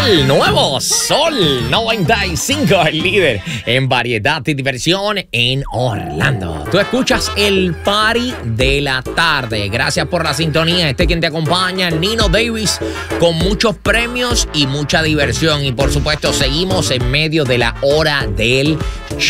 El nuevo Sol 95, el líder en variedad y diversión en Orlando. Tú escuchas el party de la tarde. Gracias por la sintonía. Quien te acompaña, Nino Davis, con muchos premios y mucha diversión. Y por supuesto, seguimos en medio de la hora del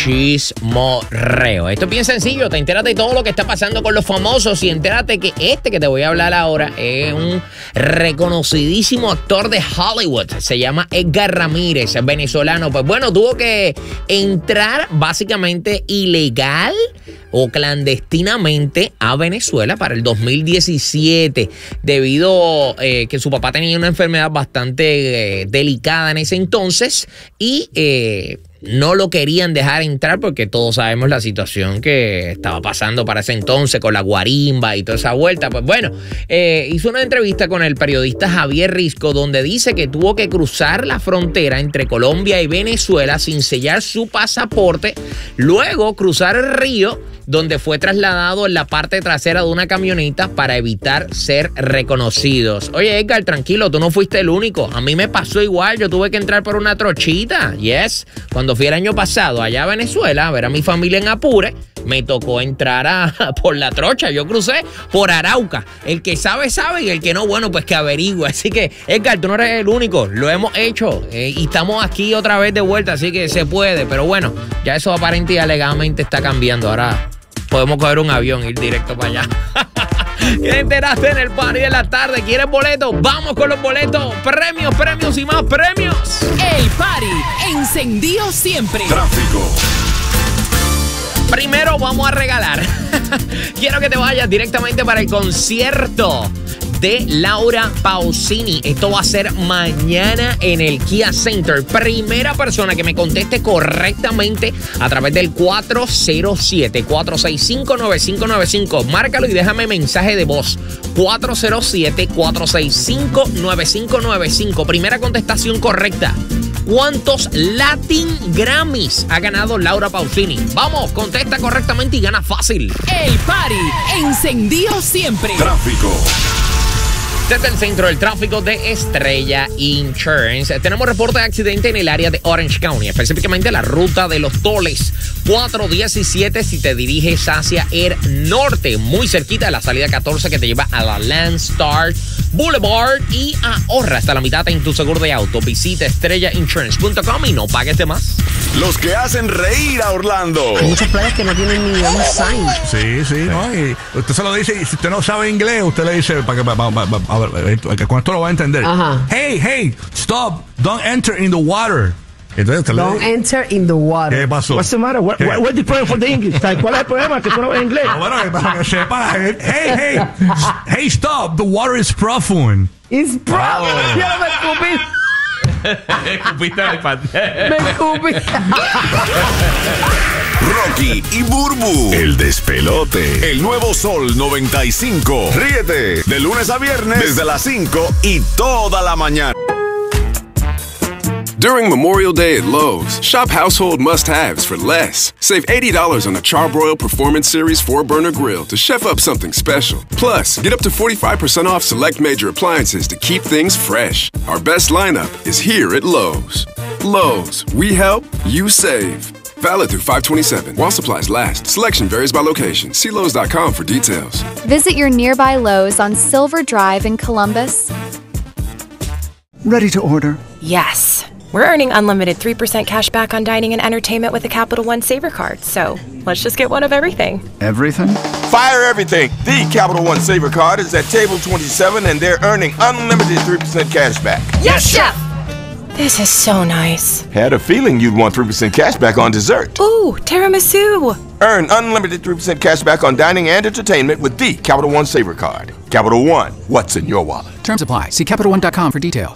chismorreo. Esto es bien sencillo. Te enteras de todo lo que está pasando con los famosos y entérate que que te voy a hablar ahora es un reconocidísimo actor de Hollywood. Se llama Edgar Ramírez, es venezolano. Pues bueno, tuvo que entrar básicamente ilegal o clandestinamente a Venezuela para el 2017 debido que su papá tenía una enfermedad bastante delicada en ese entonces y no lo querían dejar entrar porque todos sabemos la situación que estaba pasando para ese entonces con la guarimba y toda esa vuelta. Pues bueno, hizo una entrevista con el periodista Javier Risco donde dice que tuvo que cruzar la frontera entre Colombia y Venezuela sin sellar su pasaporte, luego cruzar el río donde fue trasladado en la parte trasera de una camioneta para evitar ser reconocidos. Oye, Edgar, tranquilo, tú no fuiste el único. A mí me pasó igual, yo tuve que entrar por una trochita. Yes, cuando fui el año pasado allá a Venezuela a ver a mi familia en Apure, me tocó entrar por la trocha. Yo crucé por Arauca. El que sabe, sabe, y el que no, bueno, pues que averigüe. Así que, Edgar, tú no eres el único. Lo hemos hecho y estamos aquí otra vez de vuelta, así que se puede. Pero bueno, ya eso aparentemente y alegadamente está cambiando. Ahora podemos coger un avión e ir directo para allá. ¿Qué te enteraste en el party de la tarde? ¿Quieres boletos? Vamos con los boletos. Premios, premios y más premios. El party encendido siempre. Tráfico. Primero vamos a regalar. Quiero que te vayas directamente para el concierto de Laura Pausini. Esto va a ser mañana en el Kia Center. Primera persona que me conteste correctamente a través del 407-465-9595. Márcalo y déjame mensaje de voz. 407-465-9595. Primera contestación correcta. ¿Cuántos Latin Grammys ha ganado Laura Pausini? Vamos, contesta correctamente y gana fácil. El party encendido siempre. Tráfico. Desde el centro del tráfico de Estrella Insurance, tenemos reporte de accidente en el área de Orange County, específicamente la ruta de los Toles 417 si te diriges hacia el norte, muy cerquita de la salida 14 que te lleva a la Landstar Boulevard, y ahorra hasta la mitad en tu seguro de auto. Visita estrellainsurance.com y no pagues de más. Los que hacen reír a Orlando. Hay muchas playas que no tienen ni un sign. Sí, ¿no? Y usted se lo dice, y si usted no sabe inglés, usted le dice, para que con esto lo va a entender. Ajá. Hey, stop, don't enter in the water. Entonces, Don't enter in the water. ¿Qué pasó? What's the matter? What's the problem for the English? ¿Cuál es el problema? Que tú no ves inglés. Bueno, para que sepa. Hey, stop, the water is profound. It's problem. Ya me escupí. Escupiste al iPad. Me escupí. Rocky y Burbu. El despelote. El nuevo Sol 95. Ríete de lunes a viernes desde las 5 y toda la mañana. During Memorial Day at Lowe's, shop household must-haves for less. Save $80 on a Charbroil Performance Series 4-burner grill to chef up something special. Plus, get up to 45% off select major appliances to keep things fresh. Our best lineup is here at Lowe's. Lowe's, we help, you save. Valid through 5/27. While supplies last. Selection varies by location. See Lowe's.com for details. Visit your nearby Lowe's on Silver Drive in Columbus. Ready to order? Yes. We're earning unlimited 3% cash back on dining and entertainment with the Capital One Saver Card. So let's just get one of everything. Everything? Fire everything. The Capital One Saver Card is at table 27 and they're earning unlimited 3% cash back. Yes, Chef! This is so nice. Had a feeling you'd want 3% cash back on dessert. Ooh, tiramisu. Earn unlimited 3% cash back on dining and entertainment with the Capital One Saver Card. Capital One, what's in your wallet? Terms apply. See CapitalOne.com for details.